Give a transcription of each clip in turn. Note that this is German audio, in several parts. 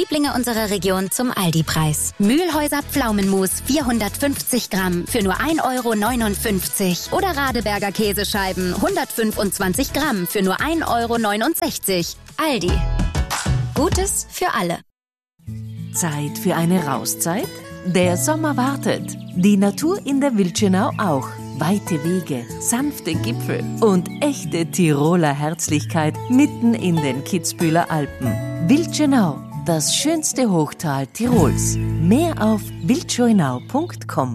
Lieblinge unserer Region zum Aldi-Preis. Mühlhäuser Pflaumenmus 450 Gramm für nur 1,59 € oder Radeberger Käsescheiben 125 Gramm für nur 1,69 €. Aldi. Gutes für alle. Zeit für eine Rauszeit? Der Sommer wartet. Die Natur in der Wildschönau auch. Weite Wege, sanfte Gipfel und echte Tiroler Herzlichkeit mitten in den Kitzbüheler Alpen. Wildschönau, das schönste Hochtal Tirols. Mehr auf wildschönau.com.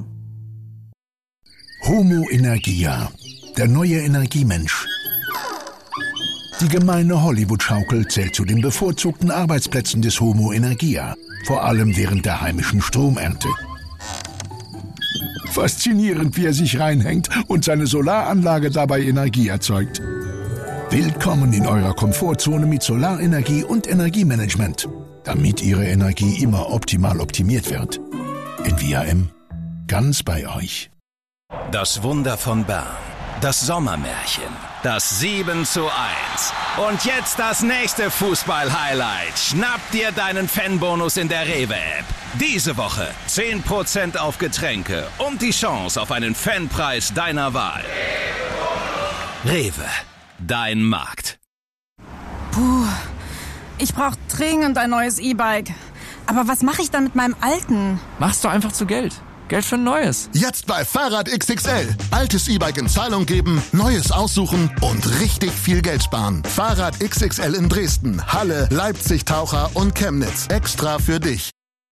Homo Energia, der neue Energiemensch. Die gemeine Hollywood-Schaukel zählt zu den bevorzugten Arbeitsplätzen des Homo Energia, vor allem während der heimischen Stromernte. Faszinierend, wie er sich reinhängt und seine Solaranlage dabei Energie erzeugt. Willkommen in eurer Komfortzone mit Solarenergie und Energiemanagement, damit Ihre Energie immer optimal optimiert wird. Envia-M, ganz bei euch. Das Wunder von Bern, das Sommermärchen, das 7:1. Und jetzt das nächste Fußball-Highlight. Schnapp dir deinen Fanbonus in der Rewe-App. Diese Woche 10% auf Getränke und die Chance auf einen Fanpreis deiner Wahl. Rewe, dein Markt. Puh, ich brauche dringend ein neues E-Bike. Aber was mache ich dann mit meinem alten? Machst du einfach zu Geld. Geld für ein neues. Jetzt bei Fahrrad XXL. Altes E-Bike in Zahlung geben, neues aussuchen und richtig viel Geld sparen. Fahrrad XXL in Dresden, Halle, Leipzig, Taucher und Chemnitz. Extra für dich.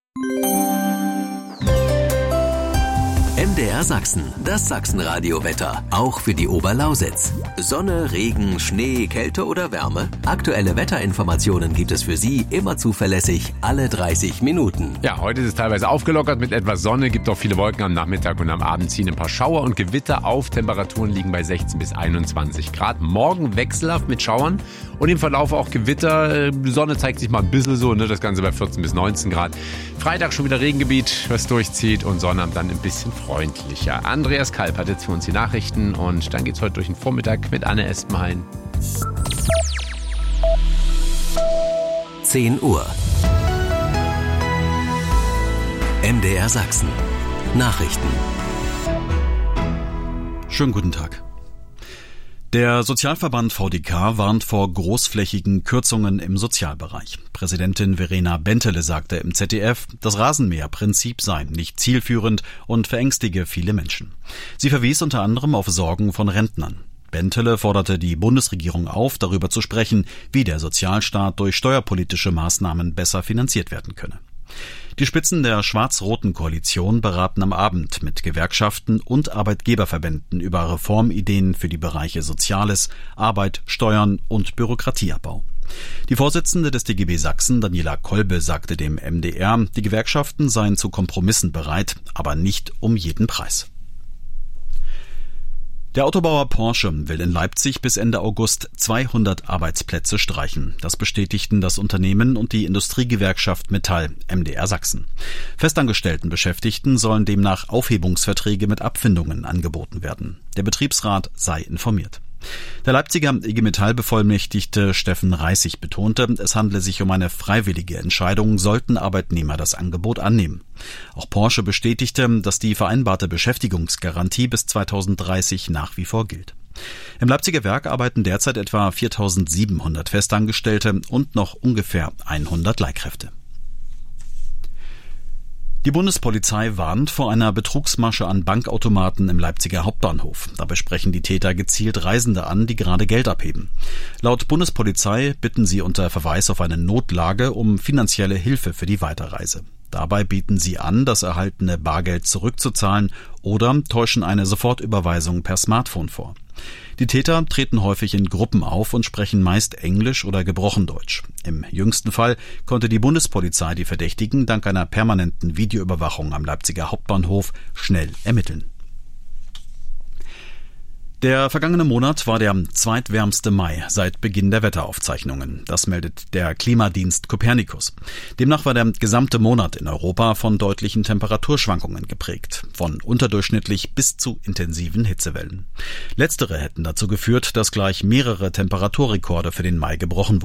MDR Sachsen, das Sachsenradio-Wetter, auch für die Oberlausitz. Sonne, Regen, Schnee, Kälte oder Wärme? Aktuelle Wetterinformationen gibt es für Sie immer zuverlässig, alle 30 Minuten. Ja, heute ist es teilweise aufgelockert mit etwas Sonne, gibt auch viele Wolken am Nachmittag und am Abend ziehen ein paar Schauer und Gewitter auf. Temperaturen liegen bei 16 bis 21 Grad. Morgen wechselhaft mit Schauern und im Verlauf auch Gewitter. Die Sonne zeigt sich mal ein bisschen so, das Ganze bei 14 bis 19 Grad. Freitag schon wieder Regengebiet, was durchzieht und Sonnabend dann ein bisschen freundlicher. Andreas Kalb hat jetzt für uns die Nachrichten und dann geht's heute durch den Vormittag mit Anne Espenhain. 10 Uhr. MDR Sachsen. Nachrichten. Schönen guten Tag. Der Sozialverband VDK warnt vor großflächigen Kürzungen im Sozialbereich. Präsidentin Verena Bentele sagte im ZDF, das Rasenmäherprinzip sei nicht zielführend und verängstige viele Menschen. Sie verwies unter anderem auf Sorgen von Rentnern. Bentele forderte die Bundesregierung auf, darüber zu sprechen, wie der Sozialstaat durch steuerpolitische Maßnahmen besser finanziert werden könne. Die Spitzen der schwarz-roten Koalition beraten am Abend mit Gewerkschaften und Arbeitgeberverbänden über Reformideen für die Bereiche Soziales, Arbeit, Steuern und Bürokratieabbau. Die Vorsitzende des DGB Sachsen, Daniela Kolbe, sagte dem MDR, die Gewerkschaften seien zu Kompromissen bereit, aber nicht um jeden Preis. Der Autobauer Porsche will in Leipzig bis Ende August 200 Arbeitsplätze streichen. Das bestätigten das Unternehmen und die Industriegewerkschaft Metall, MDR Sachsen. Festangestellten Beschäftigten sollen demnach Aufhebungsverträge mit Abfindungen angeboten werden. Der Betriebsrat sei informiert. Der Leipziger IG Metall-Bevollmächtigte Steffen Reissig betonte, es handle sich um eine freiwillige Entscheidung, sollten Arbeitnehmer das Angebot annehmen. Auch Porsche bestätigte, dass die vereinbarte Beschäftigungsgarantie bis 2030 nach wie vor gilt. Im Leipziger Werk arbeiten derzeit etwa 4.700 Festangestellte und noch ungefähr 100 Leihkräfte. Die Bundespolizei warnt vor einer Betrugsmasche an Bankautomaten im Leipziger Hauptbahnhof. Dabei sprechen die Täter gezielt Reisende an, die gerade Geld abheben. Laut Bundespolizei bitten sie unter Verweis auf eine Notlage um finanzielle Hilfe für die Weiterreise. Dabei bieten sie an, das erhaltene Bargeld zurückzuzahlen oder täuschen eine Sofortüberweisung per Smartphone vor. Die Täter treten häufig in Gruppen auf und sprechen meist Englisch oder gebrochen Deutsch. Im jüngsten Fall konnte die Bundespolizei die Verdächtigen dank einer permanenten Videoüberwachung am Leipziger Hauptbahnhof schnell ermitteln. Der vergangene Monat war der zweitwärmste Mai seit Beginn der Wetteraufzeichnungen. Das meldet der Klimadienst Copernicus. Demnach war der gesamte Monat in Europa von deutlichen Temperaturschwankungen geprägt, von unterdurchschnittlich bis zu intensiven Hitzewellen. Letztere hätten dazu geführt, dass gleich mehrere Temperaturrekorde für den Mai gebrochen wurden.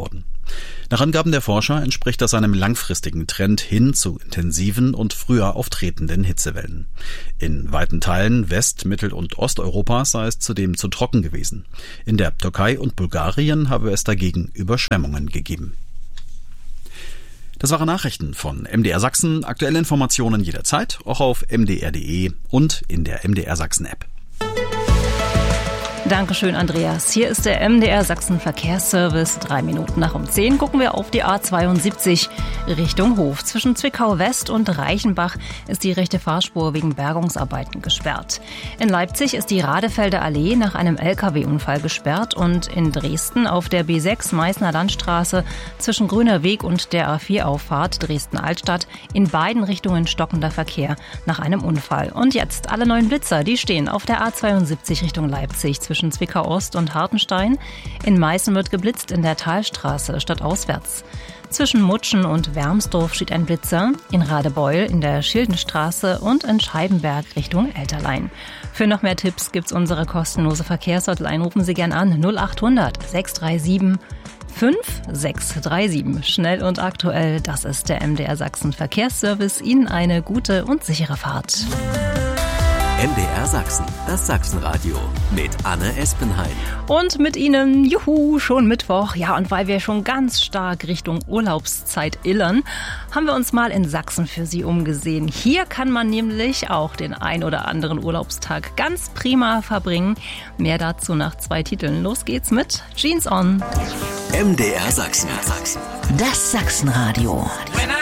Nach Angaben der Forscher entspricht das einem langfristigen Trend hin zu intensiven und früher auftretenden Hitzewellen. In weiten Teilen West-, Mittel- und Osteuropas sei es zudem zu trocken gewesen. In der Türkei und Bulgarien habe es dagegen Überschwemmungen gegeben. Das waren Nachrichten von MDR Sachsen. Aktuelle Informationen jederzeit, auch auf mdr.de und in der MDR Sachsen App. Dankeschön, Andreas. Hier ist der MDR Sachsen Verkehrsservice. 3 Minuten nach 10 gucken wir auf die A72 Richtung Hof. Zwischen Zwickau West und Reichenbach ist die rechte Fahrspur wegen Bergungsarbeiten gesperrt. In Leipzig ist die Radefelder Allee nach einem LKW-Unfall gesperrt und in Dresden auf der B6 Meißner Landstraße zwischen Grüner Weg und der A4-Auffahrt Dresden-Altstadt in beiden Richtungen stockender Verkehr nach einem Unfall. Und jetzt alle neuen Blitzer, die stehen auf der A72 Richtung Leipzig zwischen Zwickau Ost und Hartenstein. In Meißen wird geblitzt in der Talstraße stadtauswärts. Zwischen Mutschen und Wermsdorf steht ein Blitzer, in Radebeul in der Schildenstraße und in Scheibenberg Richtung Elterlein. Für noch mehr Tipps gibt's unsere kostenlose Verkehrshotline. Rufen Sie gern an 0800 637 5637. Schnell und aktuell, das ist der MDR Sachsen Verkehrsservice. Ihnen eine gute und sichere Fahrt. MDR Sachsen, das Sachsenradio mit Anne Espenheim. Und mit Ihnen, juhu, schon Mittwoch. Ja, und weil wir schon ganz stark Richtung Urlaubszeit illern, haben wir uns mal in Sachsen für Sie umgesehen. Hier kann man nämlich auch den ein oder anderen Urlaubstag ganz prima verbringen. Mehr dazu nach 2 Titeln. Los geht's mit Jeans On. MDR Sachsen. Das Sachsenradio. When I